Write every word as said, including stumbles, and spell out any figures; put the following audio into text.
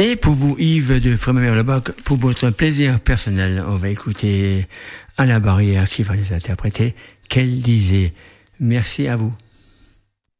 Et pour vous, Yves de Frémaux-Merlebach, pour votre plaisir personnel, on va écouter Alain Barrière qui va les interpréter. Qu'elle disait. Merci à vous.